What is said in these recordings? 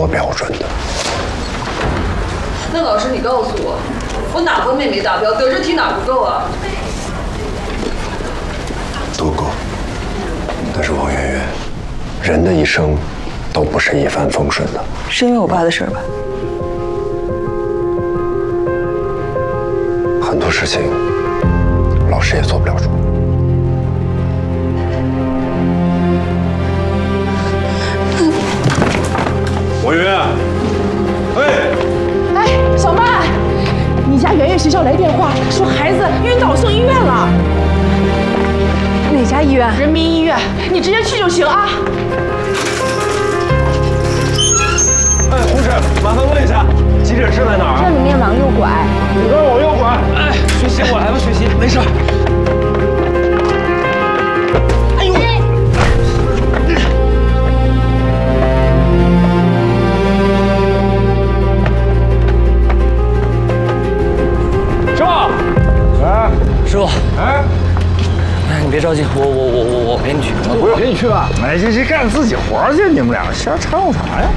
多标准的。 那老师，你告诉我，我哪方面没达标？德智体哪不够啊？ 都够。但是王媛媛，人的一生都不是一帆风顺的。 是因为我爸的事儿吧？ 很多事情，老师也做不了主。 王媛媛， 哎，小曼，你家圆圆学校来电话说孩子晕倒送医院了。 哪家医院？ 人民医院，你直接去就行啊。 哎，护士，麻烦问一下，急诊室在哪儿？ 这里面往右拐。 你跟我右拐。 哎，学习我来吧，学习，没事。哎呦！师傅， 哎， 师傅， 哎， 哎，你别着急，我陪你去。 不用，陪你去吧。哎，这干自己活去，你们俩瞎掺和啥呀？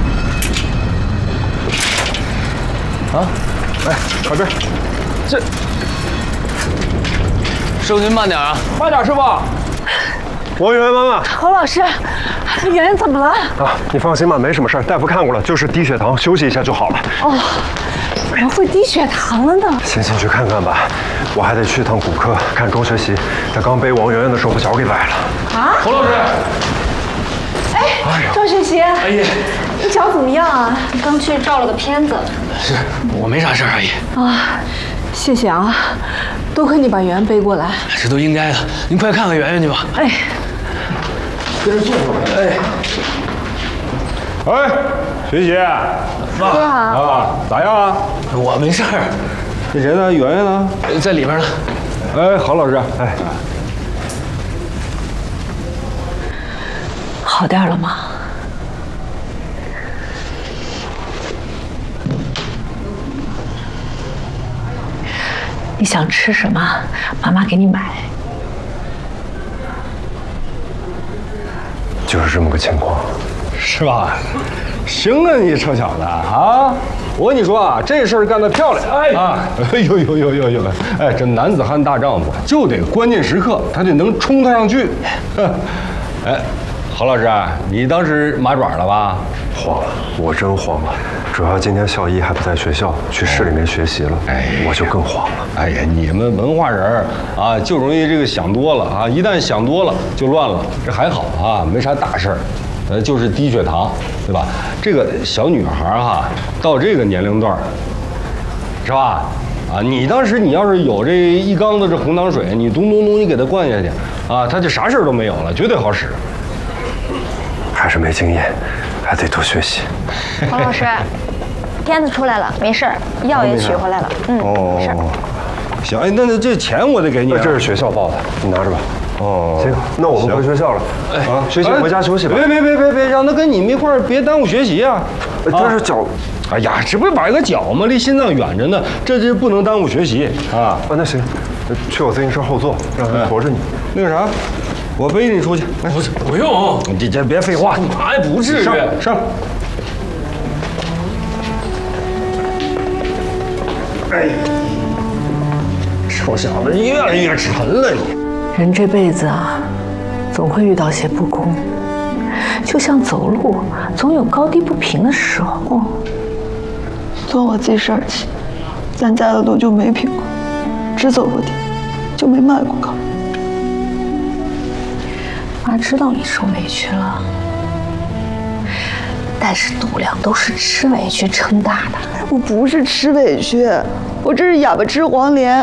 啊，来，靠边。这， 师傅您慢点啊， 慢点，师傅。王媛媛妈妈。 侯老师，圆圆怎么了？ 啊，你放心吧，没什么事儿，大夫看过了，就是低血糖，休息一下就好了。 哦，怎么会低血糖了呢？ 先去看看吧，我还得去趟骨科看钟学习，他刚背王媛媛的时候把脚给崴了。 啊？ 侯老师， 哎，赵学习， 阿姨， 你脚怎么样啊？ 刚去照了个片子。 是我没啥事儿，阿姨。 啊，谢谢啊，多亏你把圆圆背过来。 这都应该的，您快看看圆圆去吧。 哎， 跟着坐会儿。哎，学习， 哥好。 啊，咋样啊？ 我没事儿， 这谁呢？圆圆呢？ 在里边呢。 哎，郝老师，哎， 好点了吗？你想吃什么？妈妈给你买。 就是这么个情况。 是吧？行啊，你臭小子啊！我跟你说啊，这事儿干得漂亮！哎啊，呦！哎，这男子汉大丈夫就得关键时刻他就能冲他上去。哎，郝老师，你当时麻爪了吧？ 慌了，我真慌了。主要今天校医还不在学校，去市里面学习了，我就更慌了。 哎呀，你们文化人啊，就容易这个想多了啊！一旦想多了就乱了。这还好啊，没啥大事儿，就是低血糖，对吧？这个小女孩哈，到这个年龄段，是吧？啊，你当时你要是有这一缸子这红糖水，你咚你给她灌下去，啊，她就啥事儿都没有了，绝对好使。 还是没经验，还得多学习。 黄老师，片子出来了，没事儿，药也取回来了，没事儿。 行，哎，那这钱我得给你啊。 这是学校报的，你拿着吧。 哦， 行，那我们回学校了。哎，学习回家休息吧。 别，让他跟你们一块儿，别耽误学习啊。 他是脚， 哎呀，这不是崴个脚吗？离心脏远着呢，这不能耽误学习啊。 那行，去我自行车后座，让他驮着你。 那个啥，我背你出去。 不用， 你这别废话， 妈呀，不至于。 上。哎，臭小子，越来越沉了你。 人这辈子啊，总会遇到些不公，就像走路，总有高低不平的时候。 从我记事儿起，咱家的路就没平过，只走过地，就没迈过高。 妈知道你受委屈了，但是度量都是吃委屈撑大的。 我不是吃委屈，我这是哑巴吃黄连。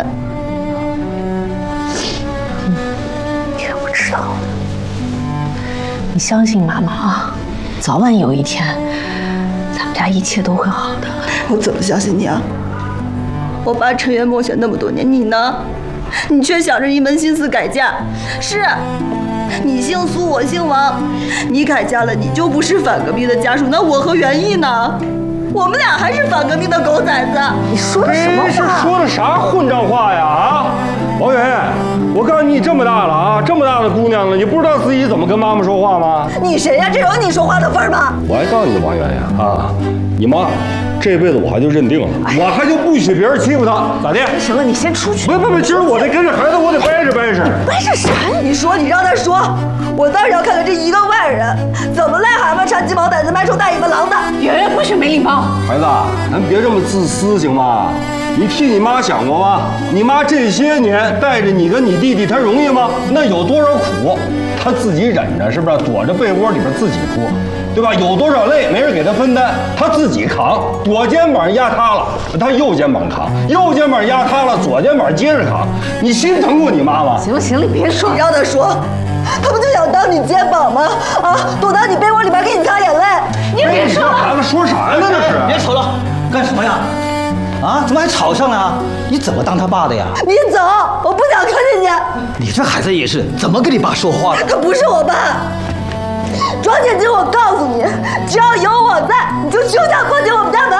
我知道，你相信妈妈啊，早晚有一天，咱们家一切都会好的。 我怎么相信你啊？我爸沉冤默雪那么多年，你呢？你却想着一门心思改嫁。是，你姓苏，我姓王，你改嫁了，你就不是反革命的家属，那我和袁毅呢？我们俩还是反革命的狗崽子。 你说的什么话？ 说的啥混账话呀？啊，王媛媛， 我告诉你，这么大了啊，这么大的姑娘了，你不知道自己怎么跟妈妈说话吗？ 你谁呀？这有你说话的份儿吗？ 我还告诉你王媛媛啊，你妈这辈子我还就认定了，我还就不许别人欺负她，咋的？ 行了，你先出去。 不，今儿我得跟着孩子，我得掰扯掰扯。 掰扯啥呀？ 你说你让他说，我倒是要看看这一个外人怎么癞蛤蟆缠鸡毛掸子迈出大尾巴狼的。 圆圆不许没礼貌。 孩子，咱别这么自私行吗？你替你妈想过吗？你妈这些年带着你跟你弟弟，她容易吗？那有多少苦，她自己忍着，是不是？躲着被窝里边自己哭，对吧？有多少累没人给她分担，她自己扛。左肩膀压塌了，她右肩膀扛；右肩膀压塌了，左肩膀接着扛。你心疼过你妈吗？ 行了行了，你别说。 你让他说，他不就想当你肩膀吗？啊，躲到你被窝里边给你擦眼泪。 你别说了。 孩子说啥呢？这是？ 别吵了，干什么呀？啊，怎么还吵上了啊？你怎么当他爸的呀？ 你走，我不想看见你。 你这孩子也是，怎么跟你爸说话的？ 他不是我爸。庄姐姐，我告诉你，只要有我在，你就休想过